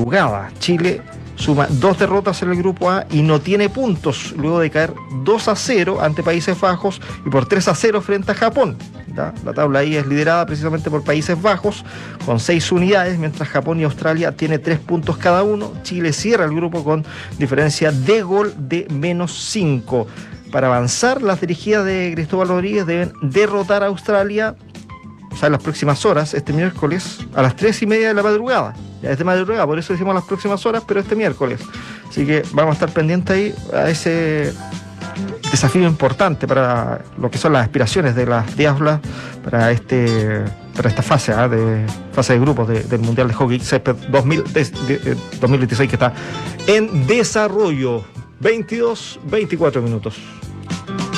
madrugada. Chile suma 2 derrotas en el grupo A y no tiene puntos luego de caer 2-0 ante Países Bajos y por 3-0 frente a Japón. ¿Ya? La tabla ahí es liderada precisamente por Países Bajos con 6 unidades, mientras Japón y Australia tienen 3 puntos cada uno. Chile cierra el grupo con diferencia de gol de -5. Para avanzar, las dirigidas de Cristóbal Rodríguez deben derrotar a Australia, o sea, en las próximas horas, este miércoles, a las 3:30 de la madrugada. Ya es de madrugada, por eso decimos las próximas horas, pero este miércoles. Así que vamos a estar pendientes ahí a ese desafío importante para lo que son las aspiraciones de las Diablas para esta fase de grupos del Mundial de Hockey Césped 2026 que está en desarrollo. 22-24 minutos.